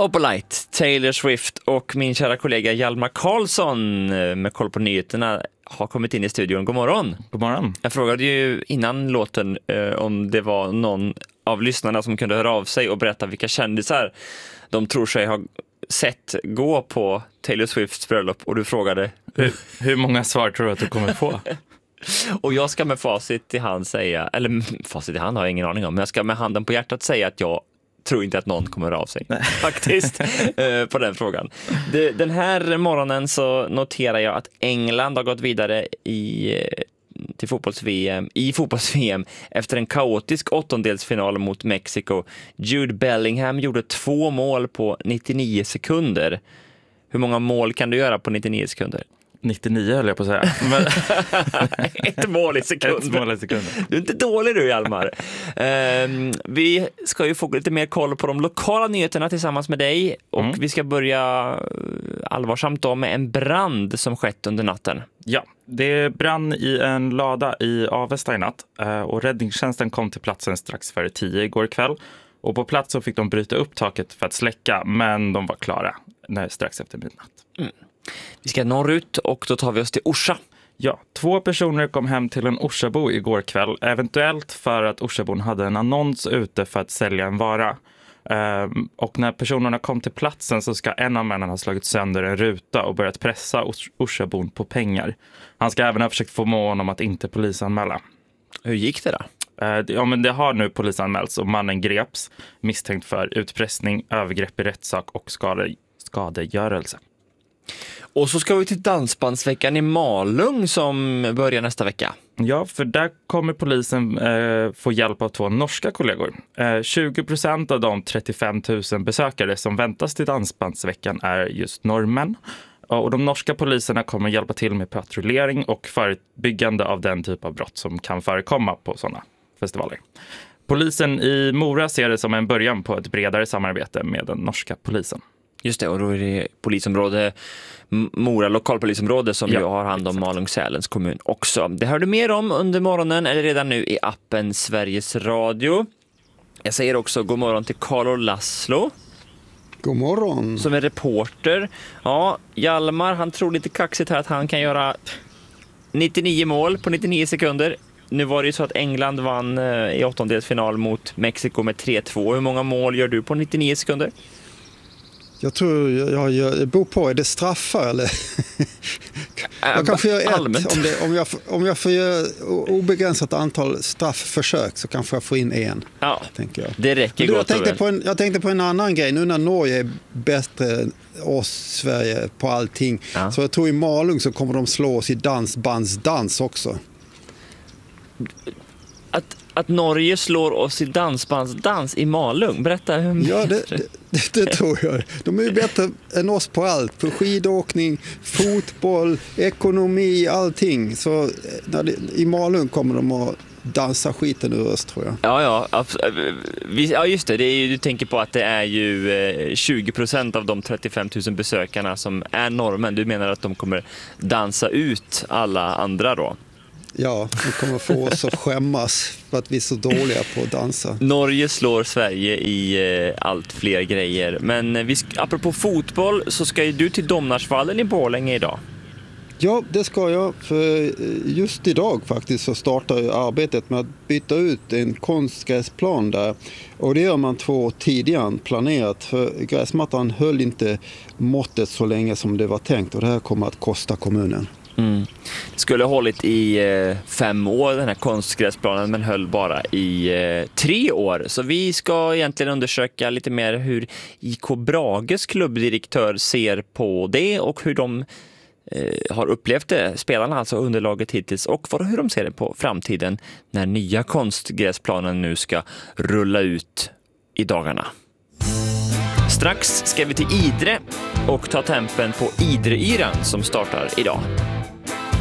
Opalite, Taylor Swift och min kära kollega Hjalmar Karlsson med koll på nyheterna har kommit in i studion. God morgon. God morgon. Jag frågade ju innan låten om det var någon av lyssnarna som kunde höra av sig och berätta vilka kändisar de tror sig ha sett gå på Taylor Swifts bröllop, och du frågade hur många svar tror du att du kommer få? Och jag ska med facit i hand säga, eller facit i hand har jag ingen aning om, men jag ska med handen på hjärtat säga att jag tror inte att någon kommer höra av sig faktiskt på den frågan. Den här morgonen så noterar jag att England har gått vidare till fotbolls-VM efter en kaotisk åttondelsfinal mot Mexiko. Jude Bellingham gjorde 2 mål på 99 sekunder. Hur många mål kan du göra på 99 sekunder? 99 höll jag på att säga. Men... Ett mål i sekunden. Du är inte dålig du, Hjalmar. Vi ska ju få lite mer koll på de lokala nyheterna tillsammans med dig. Och vi ska börja allvarsamt då med en brand som skett under natten. Ja, det brann i en lada i Avesta i natt. Och räddningstjänsten kom till platsen strax före 10 igår kväll. Och på plats så fick de bryta upp taket för att släcka, men de var klara strax efter midnatt. Vi ska norrut och då tar vi oss till Orsa. Ja, 2 personer kom hem till en Orsabo igår kväll. Eventuellt för att Orsabon hade en annons ute för att sälja en vara. Och när personerna kom till platsen så ska en av männen ha slagit sönder en ruta och börjat pressa Orsabon på pengar. Han ska även ha försökt få honom att inte polisanmäla. Hur gick det då? Ja, men det har nu polisanmälts och mannen greps misstänkt för utpressning, övergrepp i rättssak och skadegörelse. Och så ska vi till Dansbandsveckan i Malung som börjar nästa vecka. Ja, för där kommer polisen få hjälp av 2 norska kollegor. 20% av de 35 000 besökare som väntas till Dansbandsveckan är just norrmän. Och de norska poliserna kommer hjälpa till med patrullering och förebyggande av den typ av brott som kan förekomma på sådana festivaler. Polisen i Mora ser det som en början på ett bredare samarbete med den norska polisen. Just det, och då är det polisområde Mora lokalpolisområde som ju har hand om Malung-Sälens kommun också. Det hör du mer om under morgonen eller redan nu i appen Sveriges Radio. Jag säger också god morgon till Carlo Laszlo. God morgon. Som är reporter. Ja, Hjalmar, han tror lite kaxigt här att han kan göra 99 mål på 99 sekunder. Nu var det ju så att England vann i åttondelsfinal mot Mexiko med 3-2. Hur många mål gör du på 99 sekunder? Jag tror jag beror på, är det straffar eller? Jag kanske gör ett. Om jag får göra obegränsat antal straffförsök så kanske jag får in 1. Ja, tänker jag. Det räcker gott och väl. Jag tänkte på en annan grej. Nu när Norge är bättre än oss, Sverige, på allting. Ja. Så jag tror i Malung så kommer de slå oss i dansbandsdans också. Att Norge slår oss i dansbandsdans i Malung. Berätta hur mycket. Ja, det tror jag. De är ju bättre än oss på allt. På skidåkning, fotboll, ekonomi, allting. Så i Malung kommer de att dansa skiten ur oss, tror jag. Ja, just det. Du tänker på att det är ju 20% av de 35 000 besökarna som är norrmän. Du menar att de kommer dansa ut alla andra då? Ja, de kommer få oss att skämmas för att vi är så dåliga på att dansa. Norge slår Sverige i allt fler grejer. Men apropå fotboll så ska ju du till Domnarsvallen i Borlänge idag. Ja, det ska jag. För just idag faktiskt så startar arbetet med att byta ut en konstgräsplan där. Och det gör man 2 år tidigare än planerat. För gräsmattan höll inte måttet så länge som det var tänkt. Och det här kommer att kosta kommunen. Det skulle ha hållit i 5 år den här konstgräsplanen, men höll bara i 3 år. Så vi ska egentligen undersöka lite mer hur IK Brages klubbdirektör ser på det och hur de har upplevt det, spelarna alltså underlaget hittills, och hur de ser det på framtiden när nya konstgräsplanen nu ska rulla ut i dagarna. Strax ska vi till Idre och ta tempen på Idreyran som startar idag.